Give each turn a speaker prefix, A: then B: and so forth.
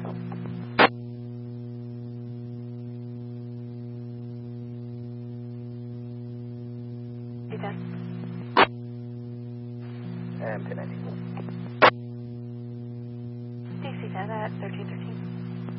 A: Chicago.
B: D10.
A: And pin 94.
B: DC 10 at 1313.